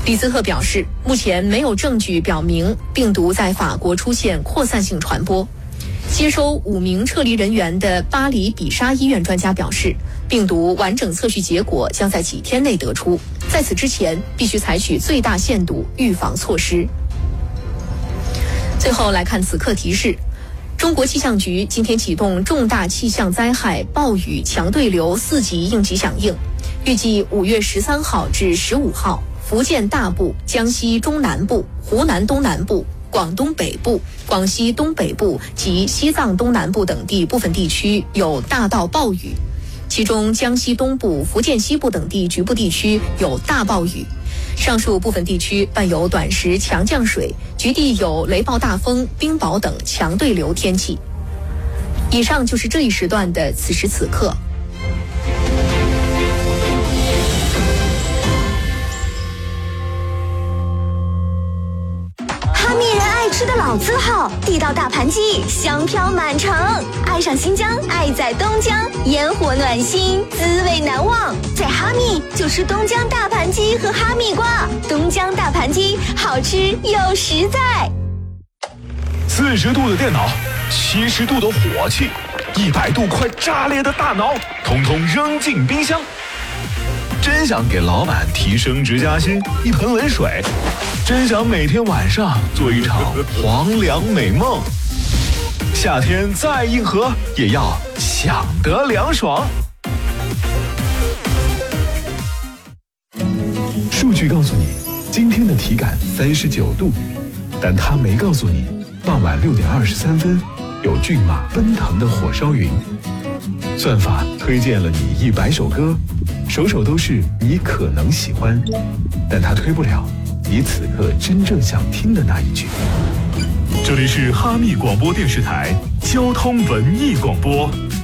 李斯特表示，目前没有证据表明病毒在法国出现扩散性传播。接收5名撤离人员的巴黎比沙医院专家表示，病毒完整测序结果将在几天内得出，在此之前必须采取最大限度预防措施。最后来看此刻提示，中国气象局今天启动重大气象灾害暴雨强对流4级应急响应，预计5月13号至15号，福建大部、江西中南部、湖南东南部、广东北部、广西东北部及西藏东南部等地部分地区有大到暴雨，其中江西东部、福建西部等地局部地区有大暴雨，上述部分地区伴有短时强降水，局地有雷暴大风、冰雹等强对流天气。以上就是这一时段的此时此刻。 哈密人爱吃的老字号，地道大盘鸡，香飘满城。爱上新疆，爱在东江，烟火暖心，滋味难忘。在哈密就吃东江大盘鸡和哈密瓜，东江大盘鸡好吃又实在。 40度的电脑，70度的火气，100度快炸裂的大脑，统统扔进冰箱。真想给老板提升职加薪，1盆冷水。真想每天晚上做一场黄粱美梦。夏天再硬核，也要想得凉爽。数据告诉你，今天的体感39度，但它没告诉你，傍晚6点23分，有骏马奔腾的火烧云。算法推荐了你100首歌，首首都是你可能喜欢，但它推不了你此刻真正想听的那一句。这里是哈密广播电视台交通文艺广播